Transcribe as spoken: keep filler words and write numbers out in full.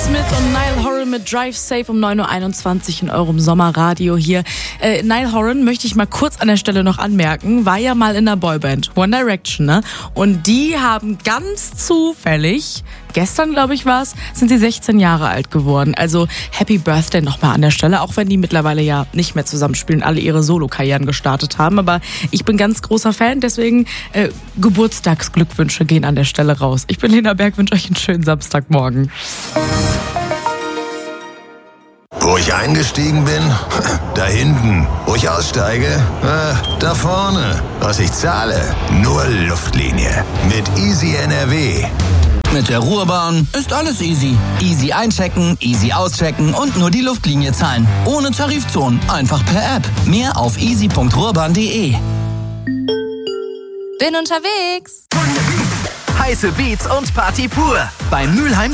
Smith und Niall Horan mit Drive Safe um neun Uhr einundzwanzig in eurem Sommerradio hier. Äh, Niall Horan möchte ich mal kurz an der Stelle noch anmerken, war ja mal in der Boyband One Direction, ne? Und die haben ganz zufällig, gestern glaube ich war es, sind sie sechzehn Jahre alt geworden. Also Happy Birthday nochmal an der Stelle, auch wenn die mittlerweile ja nicht mehr zusammenspielen, alle ihre Solo-Karrieren gestartet haben. Aber ich bin ganz großer Fan, deswegen äh, Geburtstagsglückwünsche gehen an der Stelle raus. Ich bin Lena Berg, wünsche euch einen schönen Samstagmorgen. Wo ich eingestiegen bin? Da hinten. Wo ich aussteige? Äh, da vorne. Was ich zahle? Nur Luftlinie. Mit Easy N R W. Mit der Ruhrbahn ist alles easy. Easy einchecken, easy auschecken und nur die Luftlinie zahlen. Ohne Tarifzonen, einfach per App. Mehr auf easy punkt ruhrbahn punkt de. Bin unterwegs. Heiße Beats und Party pur bei Mülheim